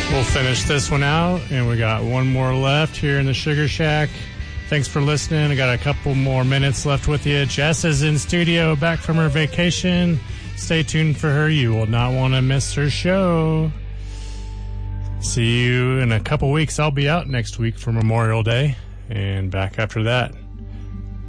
We'll finish this one out, and we got one more left here in the Sugar Shack. Thanks for listening. I got a couple more minutes left with you. Jess is in studio, back from her vacation. Stay tuned for her. You will not want to miss her show. See you in a couple weeks. I'll be out next week for Memorial Day, and back after that.